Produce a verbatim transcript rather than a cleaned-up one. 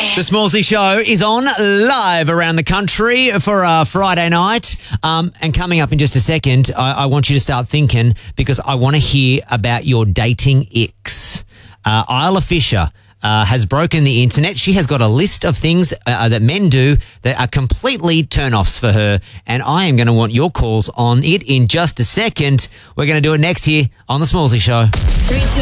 The Smallsy Show is on live around the country for a Friday night. Um, and coming up in just a second, I, I want you to start thinking because I want to hear about your dating icks. Uh, Isla Fisher uh, has broken the internet. She has got a list of things uh, that men do that are completely turn-offs for her. And I am going to want your calls on it in just a second. We're going to do it next here on The Smallsy Show. Three, two,